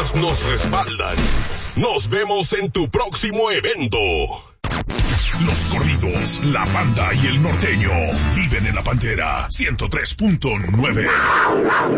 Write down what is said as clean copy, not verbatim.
ellos nos respaldan. Nos vemos en tu próximo evento. Los corridos, la banda y el norteño viven en la Pantera 103.9.